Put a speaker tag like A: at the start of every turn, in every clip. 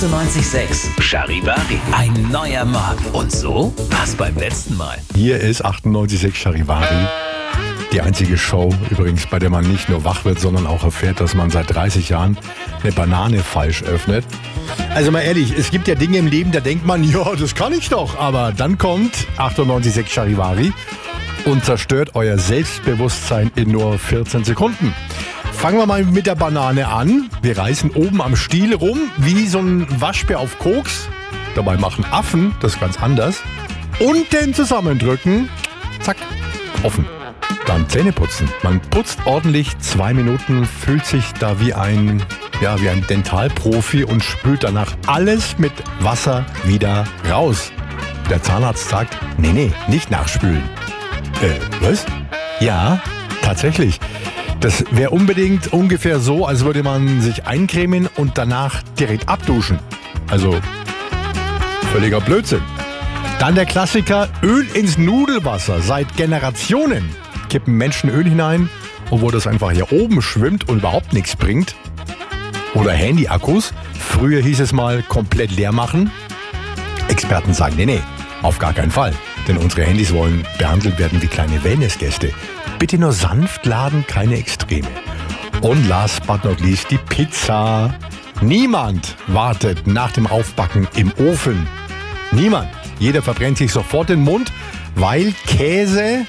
A: 98,6 Charivari. Ein neuer Morgen. Und so war's beim letzten Mal.
B: Hier ist 98,6 Charivari. Die einzige Show übrigens, bei der man nicht nur wach wird, sondern auch erfährt, dass man seit 30 Jahren eine Banane falsch öffnet. Also mal ehrlich, es gibt ja Dinge im Leben, da denkt man, ja, das kann ich doch. Aber dann kommt 98,6 Charivari und zerstört euer Selbstbewusstsein in nur 14 Sekunden. Fangen wir mal mit der Banane an. Wir reißen oben am Stiel rum, wie so ein Waschbär auf Koks. Dabei machen Affen das ganz anders. Unten zusammendrücken, zack, offen. Dann Zähne putzen. Man putzt ordentlich 2 Minuten, fühlt sich da wie ein Dentalprofi und spült danach alles mit Wasser wieder raus. Der Zahnarzt sagt, nee, nicht nachspülen. Was? Ja, tatsächlich. Das wäre unbedingt ungefähr so, als würde man sich eincremen und danach direkt abduschen. Also völliger Blödsinn. Dann der Klassiker, Öl ins Nudelwasser. Seit Generationen kippen Menschen Öl hinein, obwohl das einfach hier oben schwimmt und überhaupt nichts bringt. Oder Handy-Akkus. Früher hieß es mal komplett leer machen. Experten sagen, nee, auf gar keinen Fall. Denn unsere Handys wollen behandelt werden wie kleine Wellnessgäste. Bitte nur sanft laden, keine Extreme. Und last but not least die Pizza. Niemand wartet nach dem Aufbacken im Ofen. Niemand. Jeder verbrennt sich sofort den Mund, weil Käse,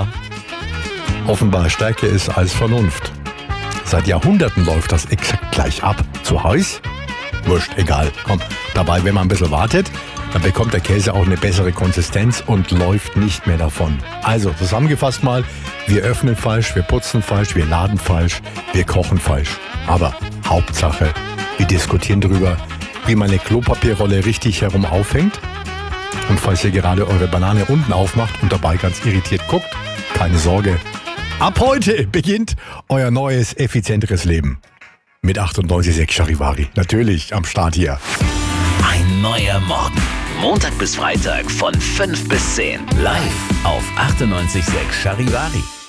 B: offenbar stärker ist als Vernunft. Seit Jahrhunderten läuft das exakt gleich ab. Zu heiß? Wurscht, egal. Komm, dabei, wenn man ein bisschen wartet, dann bekommt der Käse auch eine bessere Konsistenz und läuft nicht mehr davon. Also, zusammengefasst mal, wir öffnen falsch, wir putzen falsch, wir laden falsch, wir kochen falsch. Aber Hauptsache, wir diskutieren darüber, wie man eine Klopapierrolle richtig herum aufhängt. Und falls ihr gerade eure Banane unten aufmacht und dabei ganz irritiert guckt, keine Sorge. Ab heute beginnt euer neues, effizienteres Leben. Mit 98,6 Charivari. Natürlich am Start hier.
A: Ein neuer Morgen. Montag bis Freitag von 5 bis 10. Live auf 98,6 Charivari.